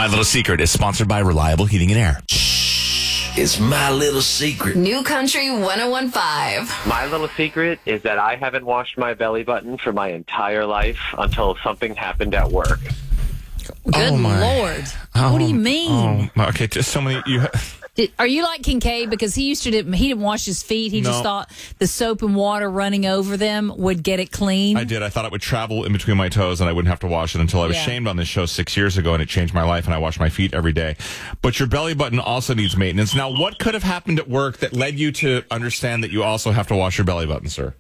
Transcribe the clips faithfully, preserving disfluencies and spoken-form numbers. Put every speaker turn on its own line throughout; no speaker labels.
My Little Secret is sponsored by Reliable Heating and Air.
It's my little secret.
New Country one oh one point five.
My little secret is that I haven't washed my belly button for my entire life until something happened at work.
Good
Oh, my.
Lord. What do you mean?
Oh, okay, just so many. You.
Did, are you like Kincaid? Because he used to, did, he didn't wash his feet. He
No.
just thought the soap and water running over them would get it clean.
I did. I thought it would travel in between my toes and I wouldn't have to wash it until I was
Yeah.
shamed on this show six years ago and it changed my life and I wash my feet every day. But your belly button also needs maintenance. Now, what could have happened at work that led you to understand that you also have to wash your belly button, sir?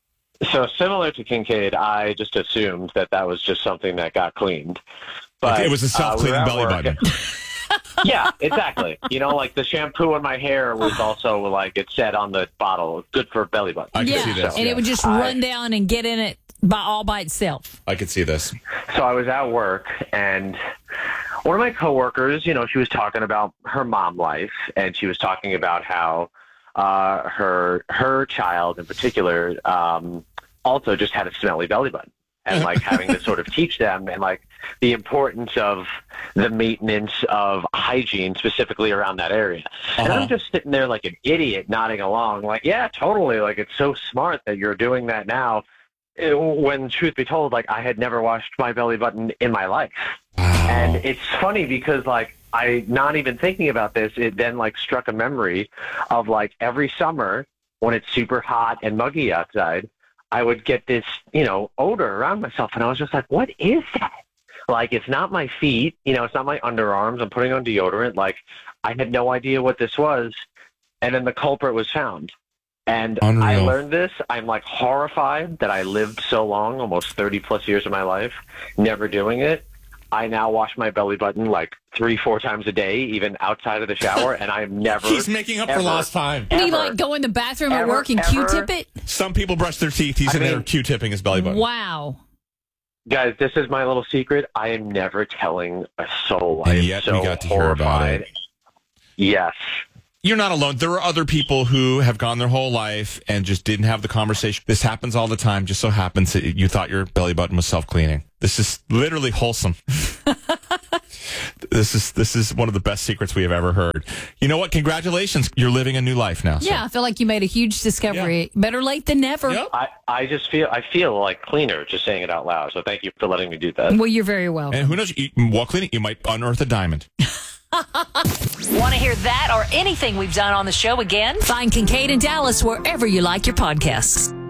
So similar to Kincaid, I just assumed that that was just something that got cleaned. But
Like, it was a self-cleaning
uh, we
belly
were at
button.
work. Yeah, exactly. You know, like the shampoo in my hair was also like it said on the bottle, good for belly button.
I can
yeah,
see this.
and it would just
I-
run down and get in it by all by itself.
I could see this.
So I was at work, and one of my coworkers, you know, she was talking about her mom life, and she was talking about how uh, her her child in particular um, also just had a smelly belly button, and like having to sort of teach them and like the importance of the maintenance of hygiene specifically around that area. And
Uh-huh.
I'm just sitting there like an idiot nodding along, like, yeah, totally. Like, it's so smart that you're doing that now. It- when truth be told, like I had never washed my belly button in my life. And it's funny because like I not even thinking about this, it then like struck a memory of like every summer when it's super hot and muggy outside, I would get this, you know, odor around myself. And I was just like, what is that? Like, it's not my feet, you know, it's not my underarms. I'm putting on deodorant. Like, I had no idea what this was. And then the culprit was found. And
Unreal.
I learned this. I'm like horrified that I lived so long, almost thirty plus years of my life, never doing it. I now wash my belly button like three, four times a day, even outside of the shower, and I'm never.
He's making up for
ever,
lost time.
Do you
ever,
like go in the bathroom at
ever,
work and
ever-
Q-tip it?
Some people brush their teeth. He's
I
in there
mean-
Q-tipping his belly button.
Wow.
Guys, this is my little secret. I am never telling a soul. I
And
am
yet
so
we got to hear about
horrified.
it.
Yes.
You're not alone. There are other people who have gone their whole life and just didn't have the conversation. This happens all the time. Just so happens that you thought your belly button was self-cleaning. This is literally wholesome. This is this is one of the best secrets we have ever heard. You know what? Congratulations. You're living a new life now. So.
Yeah, I feel like you made a huge discovery. Better late than never.
Yep.
I, I just feel I feel like cleaner just saying it out loud. So thank you for letting me do that.
Well, you're very welcome.
And who knows? You, while cleaning, you might unearth a diamond.
Want to hear that or anything we've done on the show again?
Find Kincaid and Dallas wherever you like your podcasts.